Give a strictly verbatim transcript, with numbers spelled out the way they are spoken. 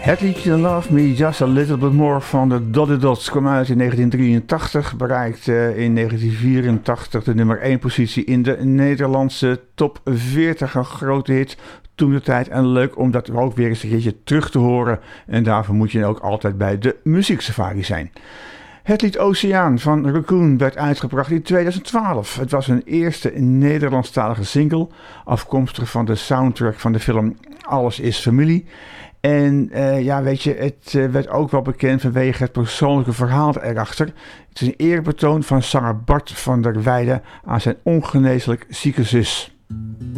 Het liedje Love Me Just a Little Bit More van de Dolly Dots kwam uit in negentien drieëntachtig, bereikte in negentien vierentachtig de nummer één positie in de Nederlandse top veertig. Een grote hit toen de tijd en leuk om dat ook weer eens een keertje terug te horen. En daarvoor moet je ook altijd bij de muzieksafari zijn. Het lied Oceaan van Raccoon werd uitgebracht in tweeduizend twaalf. Het was hun eerste Nederlandstalige single, afkomstig van de soundtrack van de film Alles is Familie. En uh, ja, weet je, het uh, werd ook wel bekend vanwege het persoonlijke verhaal erachter. Het is een eerbetoon van zanger Bart van der Weijden aan zijn ongeneeslijk zieke zus.